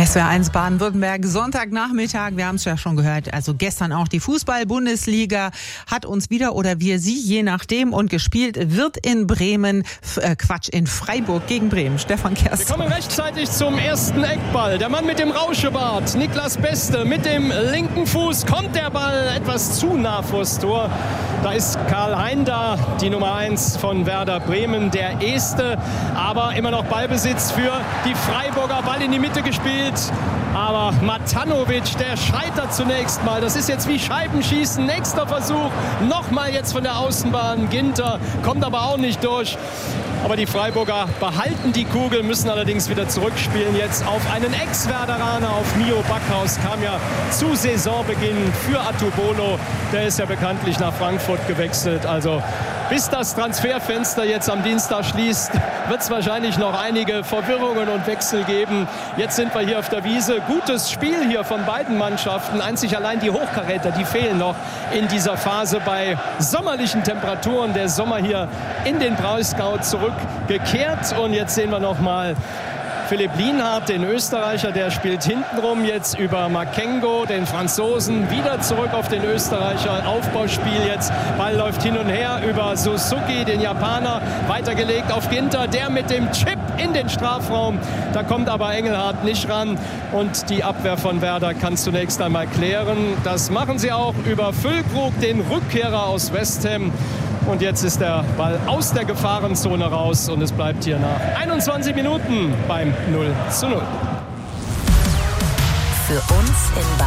SWR1 Baden-Württemberg, Sonntagnachmittag, wir haben es ja schon gehört, also gestern auch die Fußball-Bundesliga hat uns wieder oder wir sie, je nachdem, und gespielt wird in Bremen, in Freiburg gegen Bremen. Stefan Kerst. Wir kommen rechtzeitig zum ersten Eckball. Der Mann mit dem Rauschebart, Niklas Beste, mit dem linken Fuß kommt der Ball etwas zu nah vors Tor. Da ist Karl Hein da, die Nummer 1 von Werder Bremen, der Erste, aber immer noch Ballbesitz für die Freiburger, Ball in die Mitte gespielt. Aber Matanovic, der scheitert zunächst mal. Das ist jetzt wie Scheibenschießen. Nächster Versuch. Nochmal jetzt von der Außenbahn. Ginter kommt aber auch nicht durch. Aber die Freiburger behalten die Kugel, müssen allerdings wieder zurückspielen. Jetzt auf einen Ex-Werderaner, auf Mio Backhaus. Kam ja zu Saisonbeginn für Atubolo. Der ist ja bekanntlich nach Frankfurt gewechselt. Also bis das Transferfenster jetzt am Dienstag schließt, wird es wahrscheinlich noch einige Verwirrungen und Wechsel geben. Jetzt sind wir hier auf der Wiese. Gutes Spiel hier von beiden Mannschaften. Einzig allein die Hochkaräter, die fehlen noch in dieser Phase bei sommerlichen Temperaturen. Der Sommer hier in den Breisgau zurückgekehrt. Und jetzt sehen wir noch mal Philipp Lienhardt, den Österreicher, der spielt hintenrum jetzt über Makengo, den Franzosen, wieder zurück auf den Österreicher. Aufbauspiel jetzt, Ball läuft hin und her über Suzuki, den Japaner, weitergelegt auf Ginter, der mit dem Chip in den Strafraum. Da kommt aber Engelhardt nicht ran und die Abwehr von Werder kann zunächst einmal klären. Das machen sie auch über Füllkrug, den Rückkehrer aus West Ham. Und jetzt ist der Ball aus der Gefahrenzone raus und es bleibt hier nach 21 Minuten beim 0:0. Für uns in